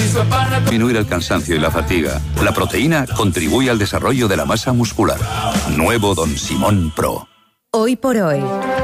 Disminuir el cansancio y la fatiga. La proteína contribuye al desarrollo de la masa muscular. Nuevo Don Simón Pro. Hoy por hoy.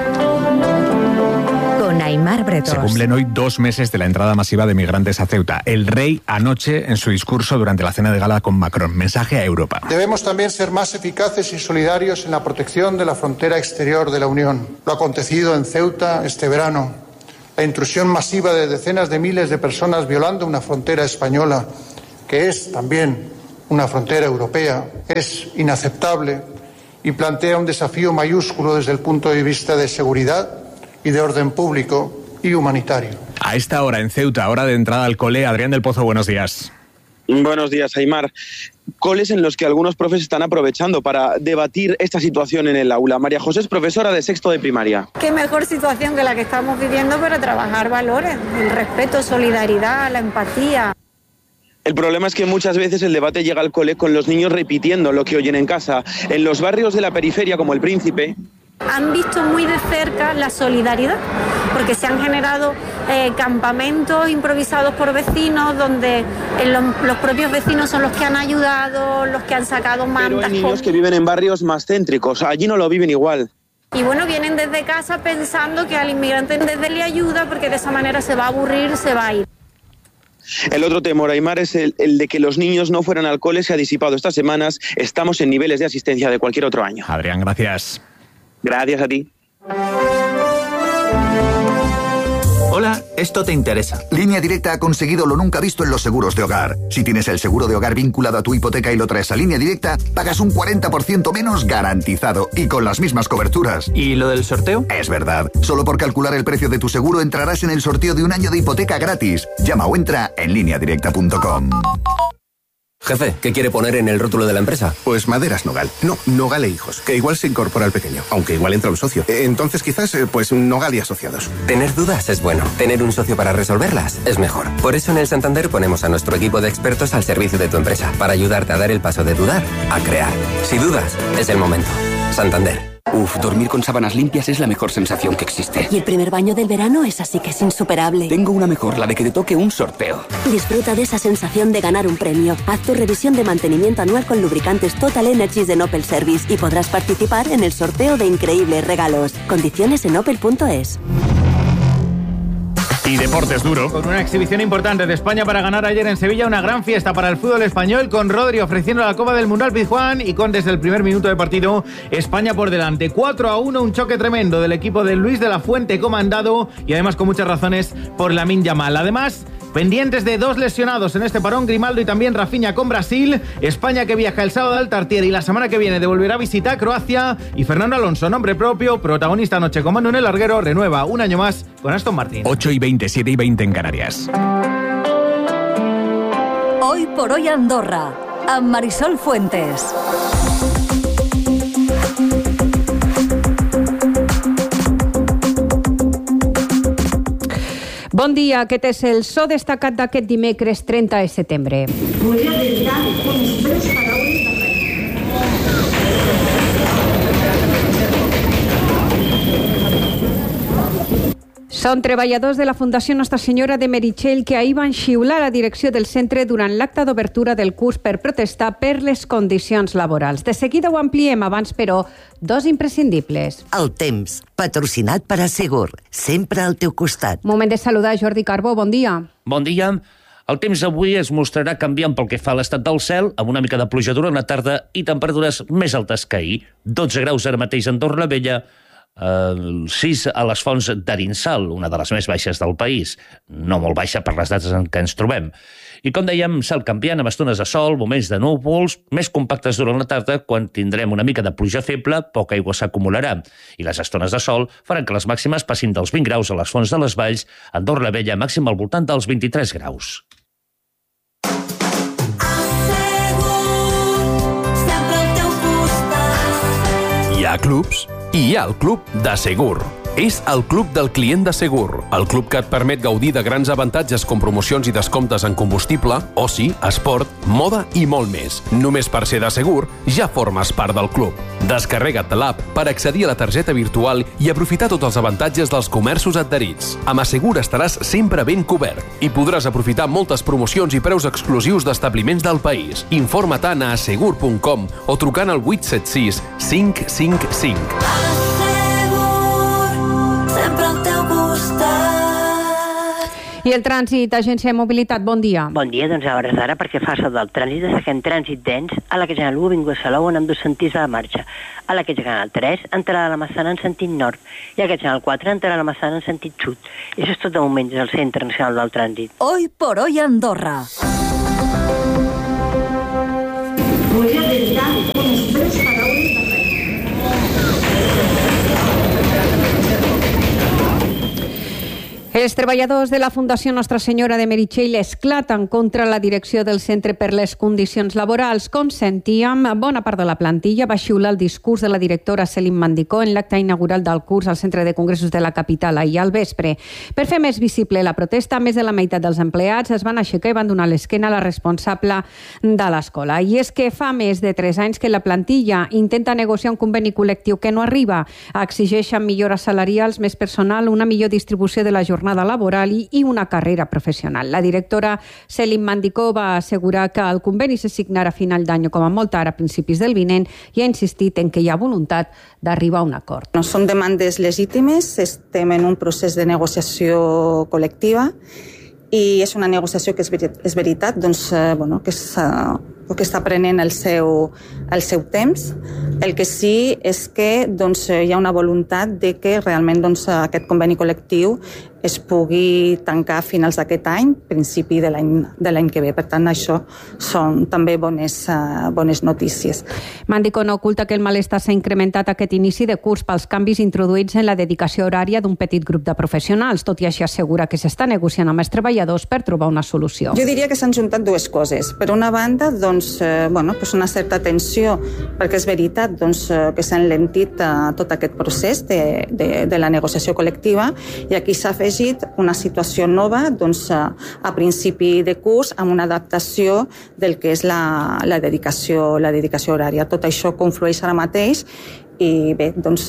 Con Aimar Bretós. Se cumplen hoy 2 meses de la entrada masiva de migrantes a Ceuta. El rey anoche en su discurso durante la cena de gala con Macron. Mensaje a Europa. Debemos también ser más eficaces y solidarios en la protección de la frontera exterior de la Unión. Lo acontecido en Ceuta este verano, la intrusión masiva de decenas de miles de personas violando una frontera española, que es también una frontera europea, es inaceptable y plantea un desafío mayúsculo desde el punto de vista de seguridad y de orden público y humanitario. A esta hora en Ceuta, hora de entrada al cole. Adrián del Pozo, buenos días. Buenos días, Aimar. Coles en los que algunos profes están aprovechando para debatir esta situación en el aula. María José es profesora de sexto de primaria. Qué mejor situación que la que estamos viviendo para trabajar valores, el respeto, solidaridad, la empatía. El problema es que muchas veces el debate llega al cole con los niños repitiendo lo que oyen en casa. En los barrios de la periferia, como El Príncipe, han visto muy de cerca la solidaridad, porque se han generado campamentos improvisados por vecinos, donde los propios vecinos son los que han ayudado, los que han sacado mantas. Pero hay niños que viven en barrios más céntricos, allí no lo viven igual. Y bueno, vienen desde casa pensando que al inmigrante desde le ayuda, porque de esa manera se va a aburrir, se va a ir. El otro temor, Aimar, es el de que los niños no fueran al cole. Se ha disipado estas semanas. Estamos en niveles de asistencia de cualquier otro año. Adrián, gracias. Gracias a ti. Hola, esto te interesa. Línea Directa ha conseguido lo nunca visto en los seguros de hogar. Si tienes el seguro de hogar vinculado a tu hipoteca y lo traes a Línea Directa, pagas un 40% menos garantizado y con las mismas coberturas. ¿Y lo del sorteo? Es verdad. Solo por calcular el precio de tu seguro entrarás en el sorteo de un año de hipoteca gratis. Llama o entra en lineadirecta.com. Jefe, ¿qué quiere poner en el rótulo de la empresa? Pues Maderas Nogal. No, Nogal e Hijos, que igual se incorpora al pequeño, aunque igual entra un socio. Entonces quizás, pues Nogal y Asociados. Tener dudas es bueno. Tener un socio para resolverlas es mejor. Por eso en el Santander ponemos a nuestro equipo de expertos al servicio de tu empresa, para ayudarte a dar el paso de dudar a crear. Si dudas, es el momento. Santander. Dormir con sábanas limpias es la mejor sensación que existe. Y el primer baño del verano es así que es insuperable. Tengo una mejor, la de que te toque un sorteo. Disfruta de esa sensación de ganar un premio. Haz tu revisión de mantenimiento anual con lubricantes Total Energies de Opel Service y podrás participar en el sorteo de increíbles regalos. Condiciones en opel.es. Y deportes duro. Con una exhibición importante de España para ganar ayer en Sevilla, una gran fiesta para el fútbol español, con Rodri ofreciendo la Copa del Mundo al Pizjuán y con desde el primer minuto de partido España por delante. 4-1, un choque tremendo del equipo de Luis de la Fuente comandado y además con muchas razones por Lamine Yamal. Además, pendientes de 2 lesionados en este parón, Grimaldo y también Rafinha con Brasil. España que viaja el sábado al Tartiere y la semana que viene devolverá visita a Croacia. Y Fernando Alonso, nombre propio, protagonista anoche con Manu en el larguero, renueva un año más con Aston Martin. 8:20, 7:20 en Canarias. Hoy por hoy Andorra, a Marisol Fuentes. Bon dia, aquest és el so destacat d'aquest dimecres 30 de setembre. Volia dedicar unes breus paraules de Són treballadors de la Fundació Nostra Senyora de Meritxell que ahir van xiular la direcció del centre durant l'acte d'obertura del curs per protestar per les condicions laborals. De seguida ho ampliem, abans, però, 2 imprescindibles. El temps, patrocinat per Assegur, sempre al teu costat. Moment de saludar Jordi Carbó, bon dia. Bon dia. El temps avui es mostrarà canviant pel que fa a l'estat del cel, amb una mica de pluja durant la tarda i temperatures més altes que ahir. 12 graus ara mateix a Torrevella, 6 a les Fonts d'Arinsal, una de les més baixes del país, no molt baixa per les dates en què ens trobem. I com dèiem, cel canviant amb estones de sol, moments de núvols, més compactes durant la tarda, quan tindrem una mica de pluja feble, poca aigua s'acumularà. I les estones de sol faran que les màximes passin dels 20 graus a les Fonts de les Valls, a Andorra la Vella màxim al voltant dels 23 graus. Hi ha clubs i hi ha el club d'Assegur. És el Club del Client de Segur, el club que et permet gaudir de grans avantatges com promocions i descomptes en combustible, oci, esport, moda i molt més. Només per ser de Segur ja formes part del club. Descarrega't l'app per accedir a la targeta virtual i aprofitar tots els avantatges dels comerços adherits. Amb Assegur estaràs sempre ben cobert i podràs aprofitar moltes promocions i preus exclusius d'establiments del país. Informa't a assegur.com o trucant al 876 555. Sempre al teu costat. I el trànsit, Agència de Mobilitat, bon dia. Bon dia, doncs a hores d'ara, perquè fa sol del trànsit, destaquem trànsit dens a la que General 1, Avinguda Salou, en ambdós sentits de la marxa. A la que General 3, entrada a la Massana en sentit nord. I a la que General 4, entrada a la Massana en sentit sud. I això és tot de moment des del Centre Nacional del Trànsit. Hoy por hoy Andorra. Voy a dedicar un express para hoy. Els treballadors de la Fundació Nostra Senyora de Meritxell esclaten contra la direcció del centre per les condicions laborals. Com sentíem, bona part de la plantilla va xiular el discurs de la directora Selim Mandicó en l'acte inaugural del curs al Centre de Congressos de la capital ahir al vespre. Per fer més visible la protesta, més de la meitat dels empleats es van aixecar i van donar l'esquena a la responsable de l'escola. I és que fa més de 3 anys que la plantilla intenta negociar un conveni col·lectiu que no arriba. Exigeixen millores salarials, més personal, una millor distribució de la jornada laboral i una carrera professional. La directora Selim Mandicó va assegurar que el conveni se signarà a final d'any o com a molt tard a principis del vinent i ha insistit en que hi ha voluntat d'arribar a un acord. No són demandes legítimes, estem en un procés de negociació col·lectiva i és una negociació que és veritat doncs, que està prenent el seu temps. El que sí és que doncs, hi ha una voluntat de que realment doncs, aquest conveni col·lectiu es pugui tancar a finals d'aquest any, principi de l'any que ve. Per tant, això són també bones notícies. Mandicó no oculta que el malestar s'ha incrementat aquest inici de curs pels canvis introduïts en la dedicació horària d'un petit grup de professionals. Tot i així assegura que s'està negociant amb els treballadors per trobar una solució. Jo diria que s'han juntat dues coses. Per una banda, doncs, una certa tensió, perquè és veritat que s'ha enlentit tot aquest procés de la negociació col·lectiva i aquí s'ha afegit una situació nova a principi de curs amb una adaptació del que és la dedicació horària. Tot això conflueix ara mateix i bé,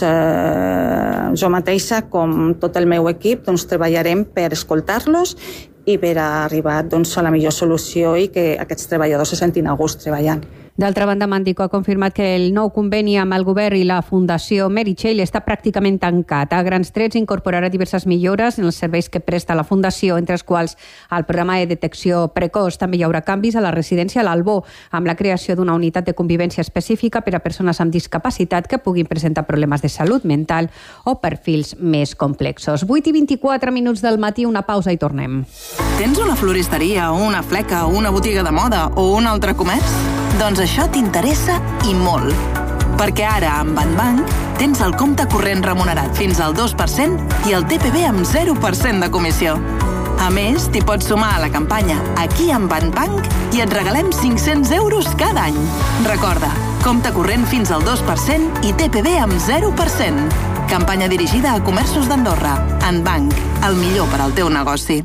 jo mateixa, com tot el meu equip, treballarem per escoltar-los i per arribar a la millor solució i que aquests treballadors se sentin a gust treballant. D'altra banda, Mandicó ha confirmat que el nou conveni amb el govern i la Fundació Meritxell està pràcticament tancat. A grans trets incorporarà diverses millores en els serveis que presta la Fundació, entre els quals el programa de detecció precoç. També hi haurà canvis a la residència a l'Albó, amb la creació d'una unitat de convivència específica per a persones amb discapacitat que puguin presentar problemes de salut mental o perfils més complexos. 8:24 del matí, una pausa i tornem. Tens una floristeria, una fleca, una botiga de moda o un altre comerç? Doncs això t'interessa i molt. Perquè ara, amb Banbank, tens el compte corrent remunerat fins al 2% i el TPV amb 0% de comissió. A més, t'hi pots sumar a la campanya Aquí amb Banbank i et regalem 500 euros cada any. Recorda, compte corrent fins al 2% i TPV amb 0%. Campanya dirigida a comerços d'Andorra. Banbank, el millor per al teu negoci.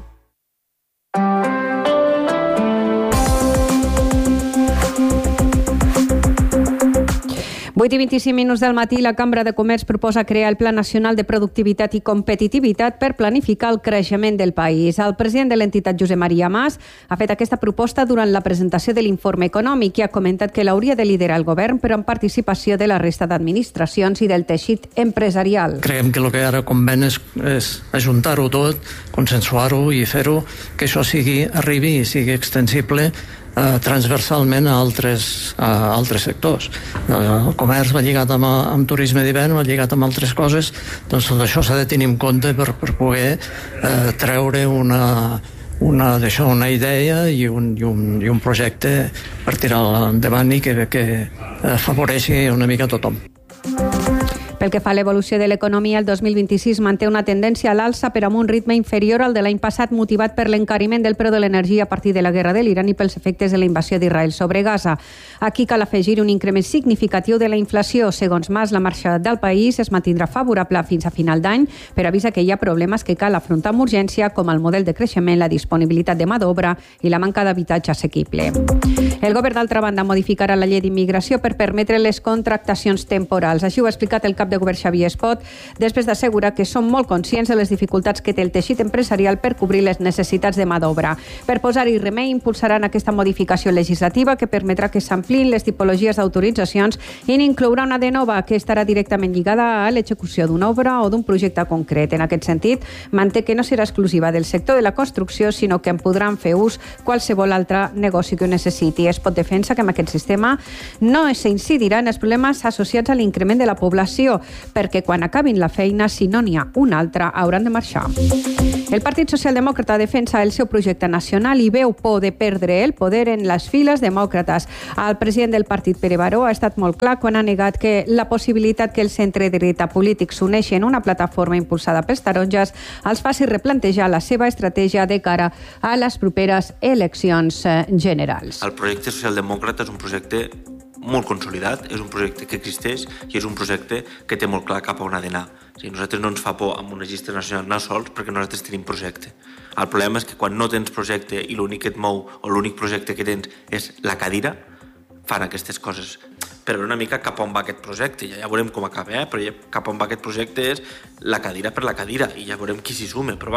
8:25 del matí, la Cambra de Comerç proposa crear el Pla Nacional de Productivitat i Competitivitat per planificar el creixement del país. El president de l'entitat, Josep Maria Mas, ha fet aquesta proposta durant la presentació de l'informe econòmic i ha comentat que l'hauria de liderar el govern, però amb participació de la resta d'administracions i del teixit empresarial. Creiem que el que ara conven és ajuntar-ho tot, consensuar-ho i fer-ho que això arribi i sigui extensible transversalment a altres sectors. El comerç va lligat amb turisme d'hivern, va lligat amb altres coses, doncs tot això s'ha de tenir en compte per poder treure una idea i un projecte per tirar endavant i que afavoreixi una mica a tothom. Pel que fa a l'evolució de l'economia, el 2026 manté una tendència a l'alça però amb un ritme inferior al de l'any passat, motivat per l'encariment del preu de l'energia a partir de la guerra de l'Iran i pels efectes de la invasió d'Israel sobre Gaza. Aquí cal afegir un increment significatiu de la inflació. Segons Mas, la marxa del país es mantindrà favorable fins a final d'any, però avisa que hi ha problemes que cal afrontar amb urgència, com el model de creixement, la disponibilitat de mà d'obra i la manca d'habitatge assequible. El govern, d'altra banda, modificarà la llei d'immigració per permetre les contractacions temporals. Així ho ha explicat el cap de govern Xavier Espot, després d'assegurar que són molt conscients de les dificultats que té el teixit empresarial per cobrir les necessitats de mà d'obra. Per posar-hi remei, impulsaran aquesta modificació legislativa que permetrà que s'ampliïn les tipologies d'autoritzacions i n'inclourà una de nova que estarà directament lligada a l'execució d'una obra o d'un projecte concret. En aquest sentit, manté que no serà exclusiva del sector de la construcció, sinó que en podran fer ús qualsevol altre negoci que ho necessiti. Espot defensa que amb aquest sistema no s'incidirà en els problemes associats a l'increment de la població, perquè quan acabin la feina, si no n'hi ha una altra, hauran de marxar. El Partit Socialdemòcrata defensa el seu projecte nacional i veu por de perdre el poder en les files demòcrates. El president del partit, Pere Baró, ha estat molt clar quan ha negat que la possibilitat que el centre-dreta polític s'uneixi en una plataforma impulsada pels taronges els faci replantejar la seva estratègia de cara a les properes eleccions generals. El projecte socialdemòcrata és un projecte molt consolidat, és un projecte que existeix i és un projecte que té molt clar cap a on ha d'anar. O sigui, nosaltres no ens fa por amb una llista nacional anar sols perquè nosaltres tenim projecte. El problema és que quan no tens projecte i l'únic que et mou o l'únic projecte que tens és la cadira, fan aquestes coses. Però una mica cap on va aquest projecte, ja veurem com acaba, però cap on va aquest projecte és la cadira per la cadira i ja veurem qui s'hi suma. Però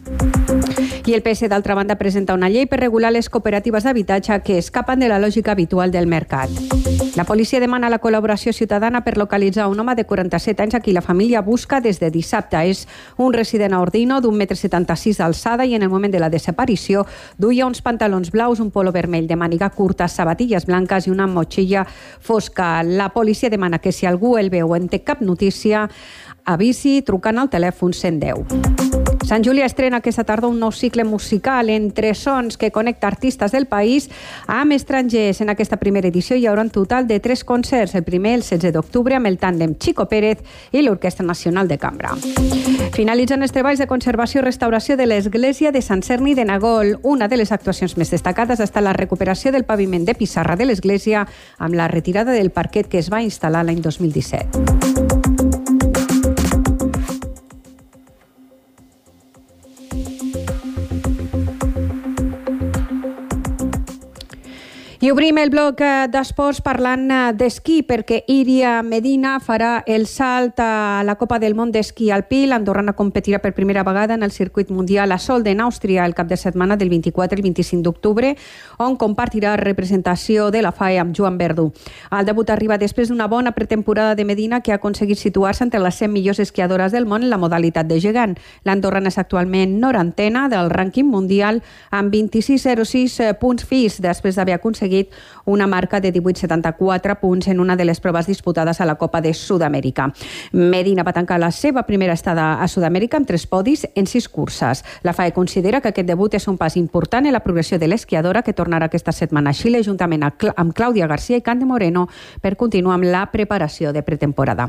I el PS, d'altra banda, presenta una llei per regular les cooperatives d'habitatge que escapen de la lògica habitual del mercat. La policia demana la col·laboració ciutadana per localitzar un home de 47 anys a qui la família busca des de dissabte. És un resident a Ordino d'1,76 m d'alçada i en el moment de la desaparició duia uns pantalons blaus, un polo vermell de màniga curta, sabatilles blanques i una motxilla fosca. La policia demana que si algú el veu o en té cap notícia, avisi trucant al telèfon 110. Sant Julià estrena aquesta tarda un nou cicle musical entre sons que connecta artistes del país amb estrangers. En aquesta primera edició hi haurà un total de 3 concerts. El primer, el 16 d'octubre, amb el tàndem Chico Pérez i l'Orquestra Nacional de Cambra. Finalitzen els treballs de conservació i restauració de l'església de Sant Cerni de Nagol. Una de les actuacions més destacades ha estat la recuperació del paviment de pissarra de l'església amb la retirada del parquet que es va instal·lar l'any 2017. I obrim el bloc d'esports parlant d'esquí, perquè Iria Medina farà el salt a la Copa del Món d'esquí alpí. L'andorrana competirà per primera vegada en el circuit mundial a Solden, Àustria, el cap de setmana del 24 i 25 d'octubre, on compartirà representació de la FAE amb Joan Verdu. El debut arriba després d'una bona pretemporada de Medina, que ha aconseguit situar-se entre les 100 millors esquiadores del món en la modalitat de gegant. L'andorrana és actualment norantena del rànquing mundial amb 26,06 punts FIS, després d'haver aconseguit una marca de 18,74 punts en una de les proves disputades a la Copa de Sud-amèrica. Medina va tancar la seva primera estada a Sud-amèrica amb 3 podis en 6 curses. La FAE considera que aquest debut és un pas important en la progressió de l'esquiadora, que tornarà aquesta setmana a Xile juntament amb Clàudia García i Cande Moreno per continuar amb la preparació de pretemporada.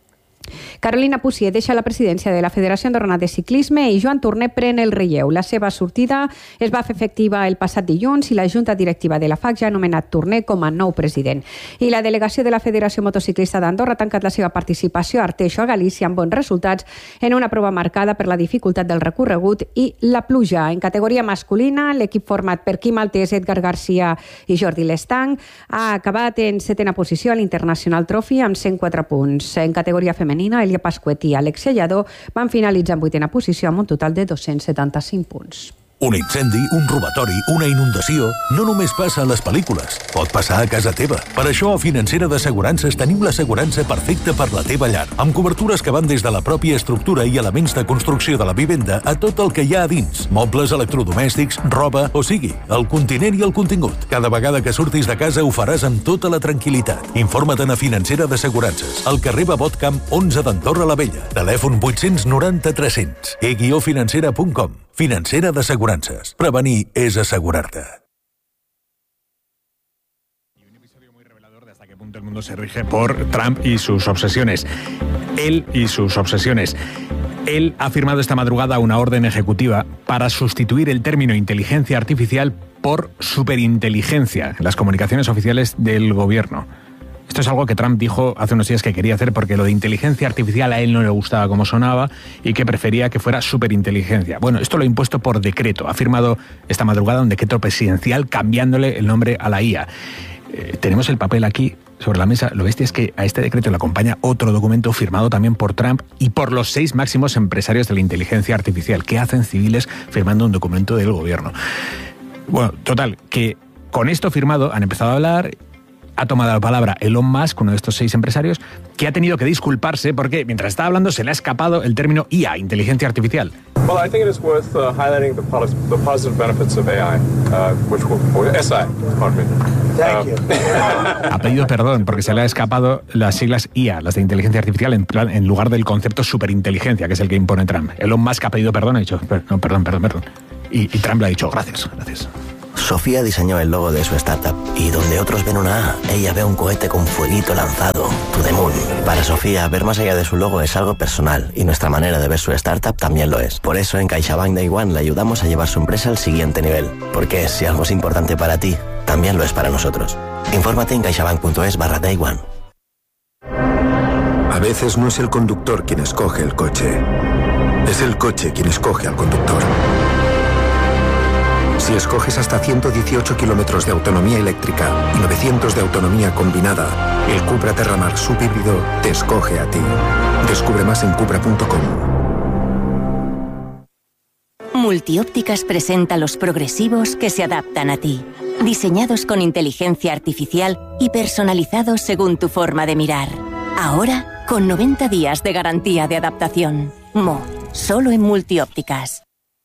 Carolina Pusier deixa la presidència de la Federació Andorrana de Ciclisme i Joan Torner pren el relleu. La seva sortida es va fer efectiva el passat dilluns i la Junta Directiva de la FAC ja ha anomenat Torner com a nou president. I la delegació de la Federació Motociclista d'Andorra ha tancat la seva participació a Arteixo, a Galícia, amb bons resultats en una prova marcada per la dificultat del recorregut i la pluja. En categoria masculina, l'equip format per Quim Altés, Edgar Garcia i Jordi Lestang ha acabat en 7ª posició a l'International Trophy amb 104 punts. En categoria femenina, Elia Pascuet i Alexia Lladó van finalitzar en 8ª posició amb un total de 275 punts. Un incendi, un robatori, una inundació, no només passa a les pel·lícules, pot passar a casa teva. Per això a Financera d'Assegurances tenim l'assegurança perfecta per la teva llar, amb cobertures que van des de la pròpia estructura i elements de construcció de la vivenda a tot el que hi ha a dins, mobles, electrodomèstics, roba, o sigui, el continent i el contingut. Cada vegada que surtis de casa ho faràs amb tota la tranquil·litat. Informa't a Financera d'Assegurances, al carrer Babotcamp 11 d'Andorra la Vella. Telèfon 890 300. e-financera.com. Financera d'Assegurances. Prevenir és assegurar-te. momento el mundo se rige por Trump y sus obsesiones. Él ha firmado esta madrugada una orden ejecutiva para sustituir el término inteligencia artificial por superinteligencia en las comunicaciones oficiales del gobierno. Esto es algo que Trump dijo hace unos días que quería hacer porque lo de inteligencia artificial a él no le gustaba como sonaba y que prefería que fuera superinteligencia. Bueno, esto lo ha impuesto por decreto. Ha firmado esta madrugada un decreto presidencial cambiándole el nombre a la IA. Tenemos el papel aquí sobre la mesa. Lo bestia es que a este decreto le acompaña otro documento firmado también por Trump y por los 6 máximos empresarios de la inteligencia artificial. ¿Qué hacen civiles firmando un documento del gobierno? Bueno, total, que con esto firmado han empezado a hablar. Ha tomado la palabra Elon Musk, uno de estos 6 empresarios, que ha tenido que disculparse porque mientras estaba hablando se le ha escapado el término IA, inteligencia artificial. Well, I think it is worth highlighting the positive benefits of AI, SI, pardon me. Thank you. Ha pedido perdón porque se le ha escapado las siglas IA, las de inteligencia artificial, en lugar del concepto superinteligencia, que es el que impone Trump. Elon Musk ha pedido perdón, ha dicho, no, perdón. Y Trump le ha dicho, gracias. Sofía diseñó el logo de su startup y donde otros ven una A, ella ve un cohete con fueguito lanzado, to the moon. Para Sofía, ver más allá de su logo es algo personal y nuestra manera de ver su startup también lo es. Por eso en CaixaBank Day One le ayudamos a llevar su empresa al siguiente nivel. Porque si algo es importante para ti, también lo es para nosotros. Infórmate en caixabank.es/Day One. A veces no es el conductor quien escoge el coche, es el coche quien escoge al conductor. Si escoges hasta 118 kilómetros de autonomía eléctrica y 900 de autonomía combinada, el Cupra Terramar subhíbrido te escoge a ti. Descubre más en cupra.com. Multiópticas presenta los progresivos que se adaptan a ti. Diseñados con inteligencia artificial y personalizados según tu forma de mirar. Ahora, con 90 días de garantía de adaptación. Solo en Multiópticas.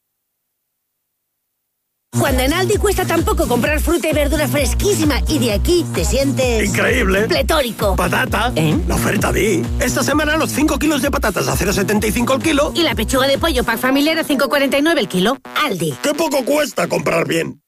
Cuando en Aldi cuesta tan poco comprar fruta y verdura fresquísima y de aquí te sientes... ¡increíble! ¡Pletórico! ¡Patata! La oferta di. Esta semana los 5 kilos de patatas a 0,75 el kilo. Y la pechuga de pollo pack familiar a 5,49 el kilo. Aldi. ¡Qué poco cuesta comprar bien!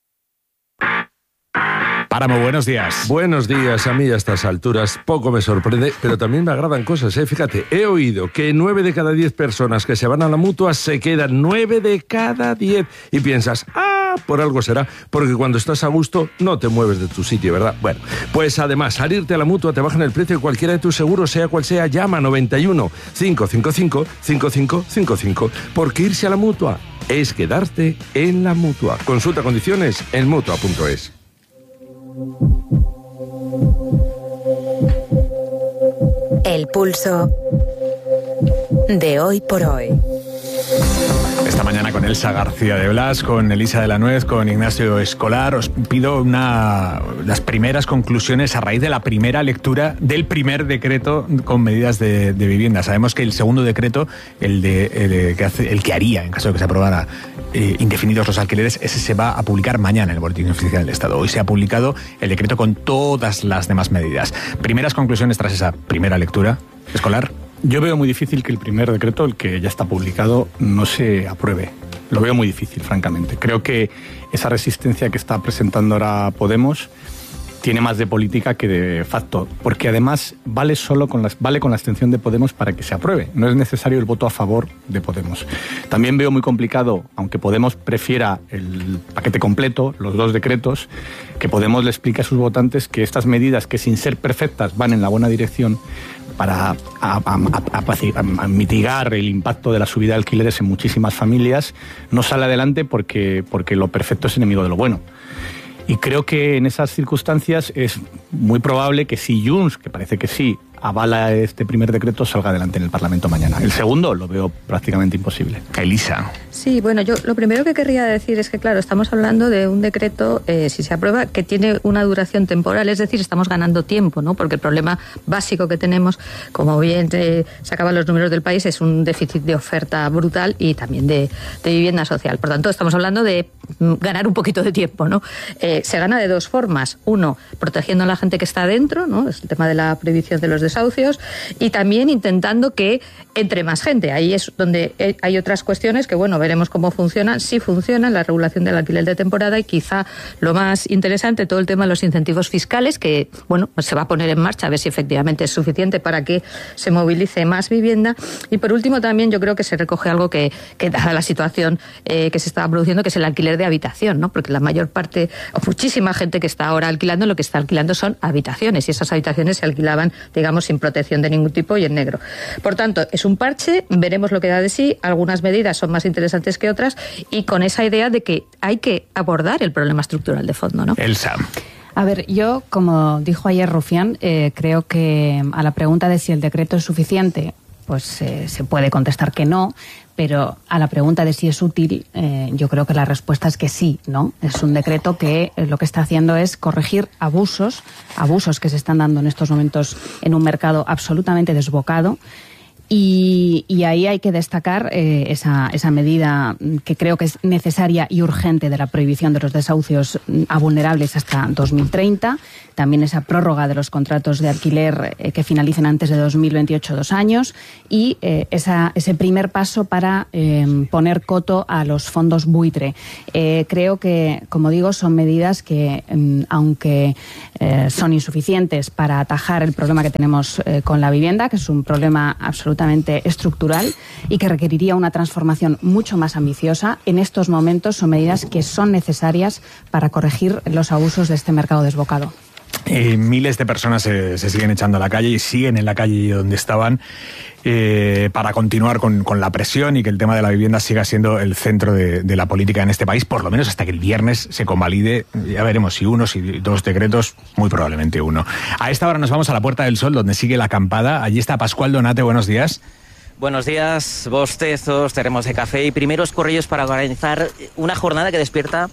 Páramo, buenos días. Buenos días. A mí a estas alturas poco me sorprende, pero también me agradan cosas, ¿eh? Fíjate, he oído que 9 de cada 10 personas que se van a la Mutua se quedan. 9 de cada 10. Y piensas, por algo será, porque cuando estás a gusto no te mueves de tu sitio, ¿verdad? Bueno, pues además, al irte a la Mutua te bajan el precio de cualquiera de tus seguros, sea cual sea. Llama 91 555 5555, porque irse a la Mutua es quedarte en la Mutua. Consulta condiciones en Mutua.es. El pulso de hoy por hoy. Esta mañana con Elsa García de Blas, con Elisa de la Nuez, con Ignacio Escolar, os pido las primeras conclusiones a raíz de la primera lectura del primer decreto con medidas de vivienda. Sabemos que el segundo decreto, el que haría, en caso de que se aprobara, indefinidos los alquileres, ese se va a publicar mañana en el Boletín Oficial del Estado. Hoy se ha publicado el decreto con todas las demás medidas. Primeras conclusiones tras esa primera lectura, Escolar. Yo veo muy difícil que el primer decreto, el que ya está publicado, no se apruebe. Lo veo muy difícil, francamente. Creo que esa resistencia que está presentando ahora Podemos tiene más de política que de facto, porque además vale con la abstención de Podemos para que se apruebe. No es necesario el voto a favor de Podemos. También veo muy complicado, aunque Podemos prefiera el paquete completo, los 2 decretos, que Podemos le explique a sus votantes que estas medidas, que sin ser perfectas van en la buena dirección, para mitigar el impacto de la subida de alquileres en muchísimas familias, no sale adelante porque lo perfecto es enemigo de lo bueno. Y creo que en esas circunstancias es muy probable que si Junts, que parece que sí, avala este primer decreto, salga adelante en el Parlamento mañana. El segundo lo veo prácticamente imposible. Elisa. Sí, bueno, yo lo primero que querría decir es que, claro, estamos hablando de un decreto, si se aprueba, que tiene una duración temporal, es decir, estamos ganando tiempo, ¿no? Porque el problema básico que tenemos, como bien sacaban los números del país, es un déficit de oferta brutal y también de vivienda social. Por tanto, estamos hablando de ganar un poquito de tiempo, ¿no? Se gana de 2 formas. Uno, protegiendo a la gente que está dentro, ¿no? Es el tema de la prohibición de los desahucios, y también intentando que entre más gente. Ahí es donde hay otras cuestiones que, bueno, veremos cómo funcionan, si funcionan, la regulación del alquiler de temporada y quizá lo más interesante, todo el tema de los incentivos fiscales, que, bueno, pues se va a poner en marcha a ver si efectivamente es suficiente para que se movilice más vivienda. Y por último también yo creo que se recoge algo que dada la situación que se estaba produciendo, que es el alquiler de habitación, ¿no? Porque la mayor parte, o muchísima gente que está ahora alquilando, lo que está alquilando son habitaciones, y esas habitaciones se alquilaban, digamos, sin protección de ningún tipo y en negro. Por tanto, es un parche, veremos lo que da de sí, algunas medidas son más interesantes que otras, y con esa idea de que hay que abordar el problema estructural de fondo, ¿no? Elsa. A ver, yo, como dijo ayer Rufián, creo que a la pregunta de si el decreto es suficiente, pues se puede contestar que no, pero a la pregunta de si es útil, yo creo que la respuesta es que sí, ¿no? Es un decreto que lo que está haciendo es corregir abusos que se están dando en estos momentos en un mercado absolutamente desbocado. Y ahí hay que destacar esa medida que creo que es necesaria y urgente de la prohibición de los desahucios a vulnerables hasta 2030. También esa prórroga de los contratos de alquiler que finalicen antes de 2028, 2 años. Y ese primer paso para poner coto a los fondos buitre. Creo que, como digo, son medidas que, aunque son insuficientes para atajar el problema que tenemos con la vivienda, que es un problema absolutamente estructural y que requeriría una transformación mucho más ambiciosa, en estos momentos son medidas que son necesarias para corregir los abusos de este mercado desbocado. Miles de personas se siguen echando a la calle y siguen en la calle donde estaban para continuar con la presión y que el tema de la vivienda siga siendo el centro de la política en este país, por lo menos hasta que el viernes se convalide. Ya veremos si uno, si 2 decretos, muy probablemente uno. A esta hora nos vamos a la Puerta del Sol, donde sigue la acampada. Allí está Pascual Donate, buenos días. Buenos días, bostezos, termos de café y primeros corrillos para organizar una jornada que despierta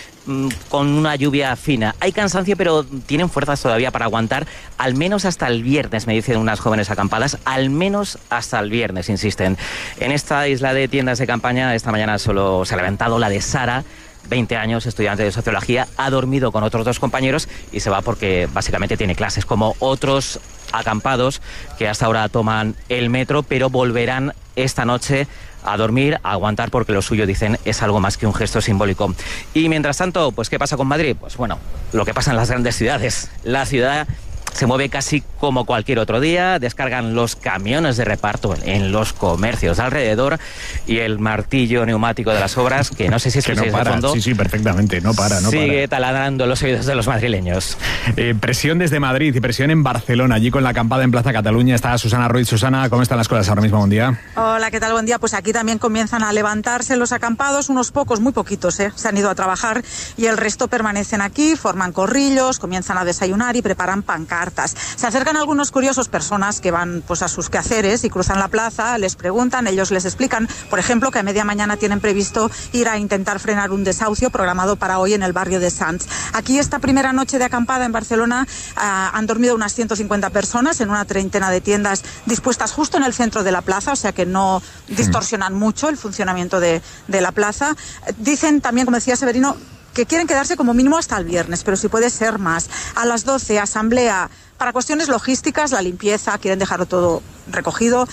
con una lluvia fina. Hay cansancio, pero tienen fuerzas todavía para aguantar, al menos hasta el viernes, me dicen unas jóvenes acampadas, al menos hasta el viernes, insisten. En esta isla de tiendas de campaña, esta mañana solo se ha levantado la de Sara, 20 años, estudiante de sociología, ha dormido con otros 2 compañeros y se va porque básicamente tiene clases, como otros acampados que hasta ahora toman el metro, pero volverán esta noche a dormir, a aguantar, porque lo suyo, dicen, es algo más que un gesto simbólico. Y mientras tanto, pues ¿qué pasa con Madrid? Pues bueno, lo que pasa en las grandes ciudades. La ciudad se mueve casi como cualquier otro día, descargan los camiones de reparto en los comercios alrededor y el martillo neumático de las obras, que no sé si escucháis de fondo. Sí, perfectamente, no para. Sigue taladrando los oídos de los madrileños. Presión desde Madrid y presión en Barcelona, allí con la acampada en Plaza Cataluña está Susana Ruiz. Susana, ¿cómo están las cosas ahora mismo? Buen día. Hola, ¿qué tal? Buen día. Pues aquí también comienzan a levantarse los acampados, unos pocos, muy poquitos, se han ido a trabajar y el resto permanecen aquí, forman corrillos, comienzan a desayunar y preparan pancartas. Se acercan algunos curiosos, personas que van pues a sus quehaceres y cruzan la plaza, les preguntan, ellos les explican, por ejemplo, que a media mañana tienen previsto ir a intentar frenar un desahucio programado para hoy en el barrio de Sants. Aquí, esta primera noche de acampada en Barcelona, han dormido unas 150 personas en una treintena de tiendas dispuestas justo en el centro de la plaza, o sea que no distorsionan mucho el funcionamiento de la plaza. Dicen también, como decía Severino, que quieren quedarse como mínimo hasta el viernes, pero si puede ser más. A las 12, asamblea para cuestiones logísticas, la limpieza, quieren dejarlo todo recogido,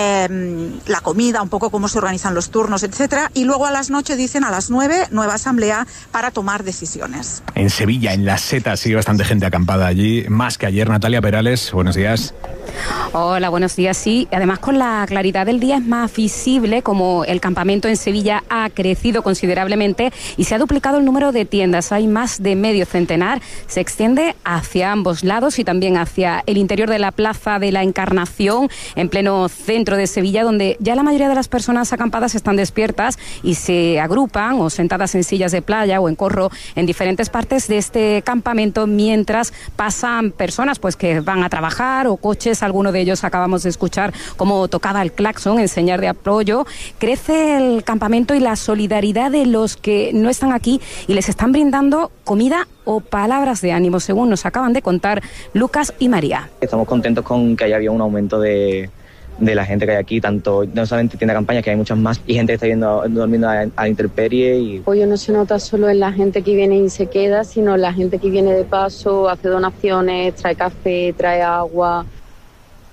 la comida, un poco cómo se organizan los turnos, etcétera. Y luego a las noches, dicen, a las 9, nueva asamblea para tomar decisiones. En Sevilla, en Las Setas, sigue bastante gente acampada allí, más que ayer. Natalia Perales, buenos días. Hola, buenos días. Sí, además con la claridad del día es más visible como el campamento en Sevilla ha crecido considerablemente y se ha duplicado el número de tiendas. Hay más de medio centenar. Se extiende hacia ambos lados y también hacia el interior de la Plaza de la Encarnación, en pleno centro de Sevilla, donde ya la mayoría de las personas acampadas están despiertas y se agrupan o sentadas en sillas de playa o en corro en diferentes partes de este campamento, mientras pasan personas pues que van a trabajar o coches. Alguno de ellos acabamos de escuchar cómo tocaba el claxon en señal de apoyo. Crece el campamento y la solidaridad de los que no están aquí y les están brindando comida o palabras de ánimo, según nos acaban de contar Lucas y María. Estamos contentos con que haya habido un aumento de la gente que hay aquí, tanto no solamente tienda de campaña, que hay muchas más, y gente que está durmiendo a la intemperie. Y apoyo no se nota solo en la gente que viene y se queda, sino la gente que viene de paso, hace donaciones, trae café, trae agua.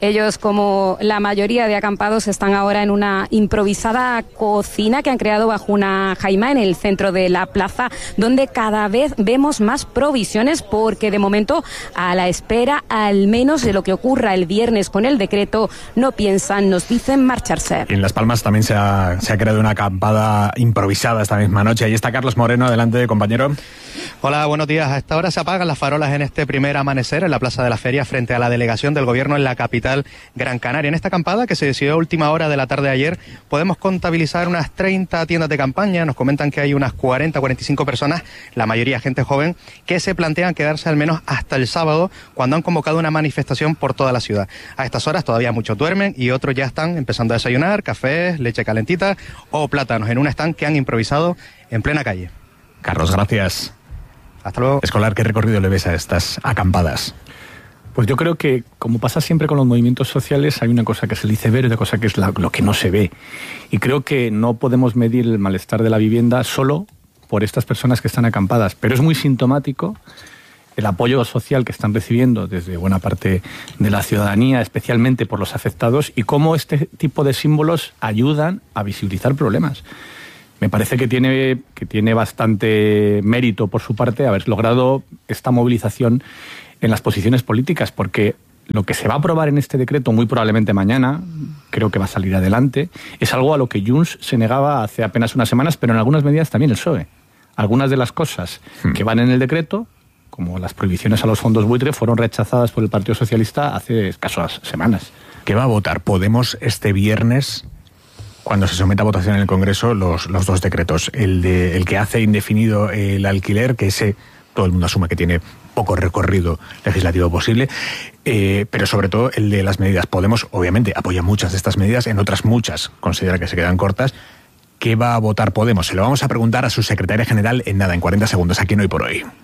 Ellos, como la mayoría de acampados, están ahora en una improvisada cocina que han creado bajo una jaima en el centro de la plaza, donde cada vez vemos más provisiones, porque de momento, a la espera al menos de lo que ocurra el viernes con el decreto, no piensan, nos dicen, marcharse. En Las Palmas también se ha creado una acampada improvisada esta misma noche. Ahí está Carlos Moreno, adelante, compañero. Hola, buenos días. A esta hora se apagan las farolas en este primer amanecer en la Plaza de la Feria frente a la delegación del Gobierno en la capital Gran Canaria. En esta acampada, que se decidió a última hora de la tarde de ayer, podemos contabilizar unas 30 tiendas de campaña. Nos comentan que hay unas 40-45 personas, la mayoría gente joven, que se plantean quedarse al menos hasta el sábado, cuando han convocado una manifestación por toda la ciudad. A estas horas todavía muchos duermen y otros ya están empezando a desayunar, cafés, leche calentita o plátanos en un stand que han improvisado en plena calle. Carlos, gracias. Hasta luego. Escolar, ¿qué recorrido le ves a estas acampadas? Pues yo creo que, como pasa siempre con los movimientos sociales, hay una cosa que se dice ver y otra cosa que es lo que no se ve. Y creo que no podemos medir el malestar de la vivienda solo por estas personas que están acampadas, pero es muy sintomático el apoyo social que están recibiendo desde buena parte de la ciudadanía, especialmente por los afectados, y cómo este tipo de símbolos ayudan a visibilizar problemas. Me parece que tiene bastante mérito por su parte haber logrado esta movilización en las posiciones políticas, porque lo que se va a aprobar en este decreto, muy probablemente mañana, creo que va a salir adelante, es algo a lo que Junts se negaba hace apenas unas semanas, pero en algunas medidas también el PSOE. Algunas de las cosas que van en el decreto, como las prohibiciones a los fondos buitre, fueron rechazadas por el Partido Socialista hace escasas semanas. ¿Qué va a votar Podemos este viernes, cuando se someta a votación en el Congreso, los dos decretos? El que hace indefinido el alquiler, que ese todo el mundo asume que tiene poco recorrido legislativo posible, pero sobre todo el de las medidas. Podemos, obviamente, apoya muchas de estas medidas, en otras muchas considera que se quedan cortas. ¿Qué va a votar Podemos? Se lo vamos a preguntar a su secretaria general en nada, en 40 segundos, aquí en Hoy por Hoy.